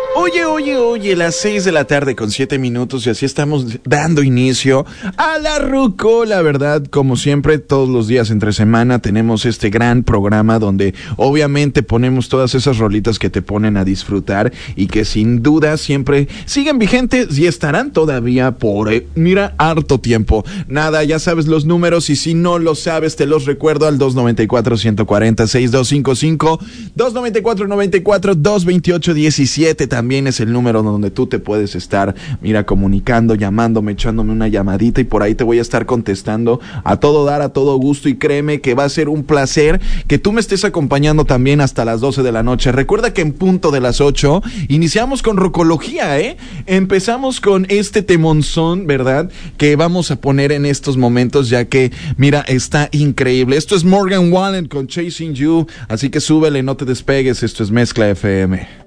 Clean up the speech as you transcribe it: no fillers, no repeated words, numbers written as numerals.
Oye, las 6 de la tarde con 7 minutos y así estamos dando inicio a la Rucola, ¿verdad? Como siempre, todos los días entre semana tenemos este gran programa donde obviamente ponemos todas esas rolitas que te ponen a disfrutar y que sin duda siempre siguen vigentes y estarán todavía por, harto tiempo. Nada, ya sabes los números y si no lo sabes te los recuerdo al 294-140-6255, 294-94-228-17, también es el número donde tú te puedes estar, comunicando, llamándome, echándome una llamadita y por ahí te voy a estar contestando a todo dar, a todo gusto y créeme que va a ser un placer que tú me estés acompañando también hasta las 12 de la noche. Recuerda que en punto de las 8 iniciamos con Rocología, Empezamos con este temonzón, ¿verdad? Que vamos a poner en estos momentos ya que, está increíble. Esto es Morgan Wallen con Chasing You, así que súbele, no te despegues, esto es Mezcla FM.